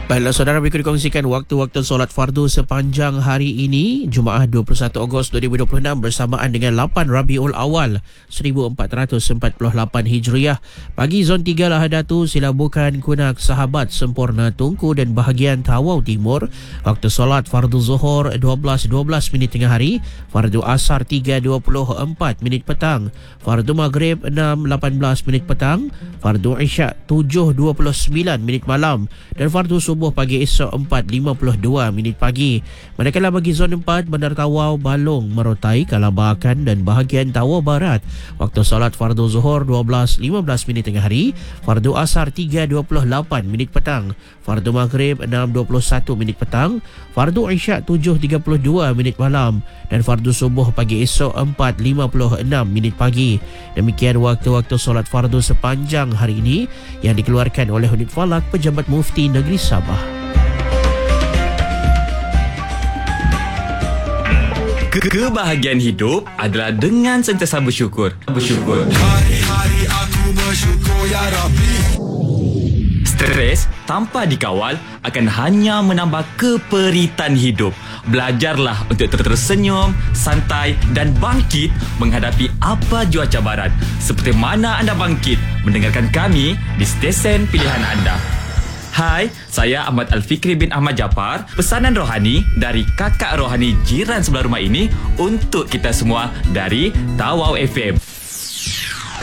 Baiklah saudara, berikut dikongsikan waktu-waktu solat fardu sepanjang hari ini, Jumaat 21 Ogos 2026 bersamaan dengan 8 Rabiul Awal 1448 Hijriah. Bagi zon 3 Lahadatu, Silabukan, Kunak, Sahabat, Sempurna, Tungku dan bahagian Tawau Timur, waktu solat fardu Zuhur 12.12 minit tengah hari, fardu Asar 3.24 minit petang, fardu Maghrib 6.18 minit petang, fardu Isyak 7.29 minit malam dan fardu Subuh pagi esok 4.52 minit pagi. Manakala bagi zon 4 Bandar Tawau, Balong, Merotai, Kalabakan dan bahagian Tawau Barat, waktu solat fardu Zuhur 12.15 minit tengah hari, fardu Asar 3.28 minit petang, fardu Maghrib 6.21 minit petang, fardu Isyak 7.32 minit malam dan fardu Subuh pagi esok 4.56 minit pagi. Demikian waktu-waktu solat fardu sepanjang hari ini yang dikeluarkan oleh Unit Falak Pejabat Mufti Negeri Sabah. Kebahagiaan hidup adalah dengan sentiasa bersyukur. Hari-hari aku bersyukur ya Rabbi. Stres tanpa dikawal akan hanya menambah keperitan hidup. Belajarlah untuk tersenyum, santai dan bangkit menghadapi apa jua cabaran. Seperti mana anda bangkit mendengarkan kami di stesen pilihan anda. Hai, saya Ahmad Al-Fikri bin Ahmad Japar. Pesanan rohani dari kakak rohani jiran sebelah rumah ini untuk kita semua dari Tawau FM.